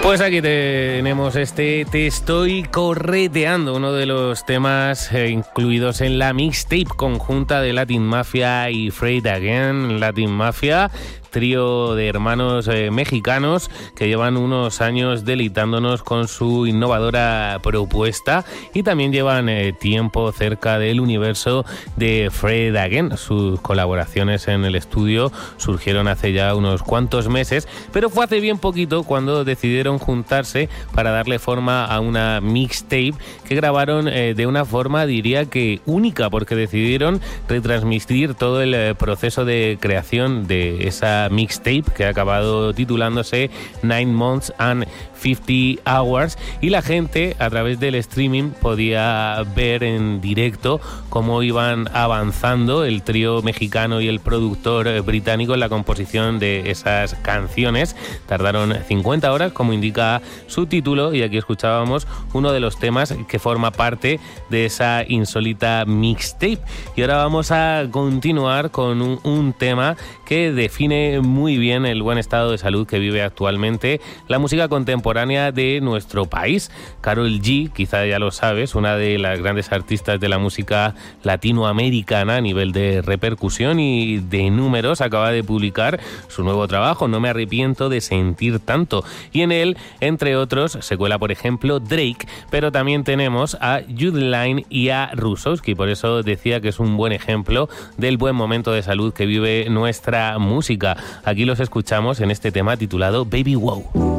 Pues aquí tenemos Te estoy correteando, uno de los temas incluidos en la mixtape conjunta de Latin Mafia y Fred Again. Latin Mafia, trío de hermanos mexicanos que llevan unos años deleitándonos con su innovadora propuesta y también llevan tiempo cerca del universo de Fred Again. Sus colaboraciones en el estudio surgieron hace ya unos cuantos meses, pero fue hace bien poquito cuando decidieron juntarse para darle forma a una mixtape que grabaron de una forma, diría que única, porque decidieron retransmitir todo el proceso de creación de esa mixtape que ha acabado titulándose 9 Months and 50 Hours, y la gente a través del streaming podía ver en directo cómo iban avanzando el trío mexicano y el productor británico en la composición de esas canciones. Tardaron 50 horas, como indica su título, y aquí escuchábamos uno de los temas que forma parte de esa insólita mixtape. Y ahora vamos a continuar con un tema que define muy bien el buen estado de salud que vive actualmente la música contemporánea de nuestro país. Karol G, quizá ya lo sabes, una de las grandes artistas de la música latinoamericana a nivel de repercusión y de números, acaba de publicar su nuevo trabajo, No me arrepiento de sentir tanto, y en él, entre otros, se cuela por ejemplo Drake, pero también tenemos a Judline y a Rusowski. Por eso decía que es un buen ejemplo del buen momento de salud que vive nuestra música. Aquí los escuchamos en este tema titulado Baby Wow.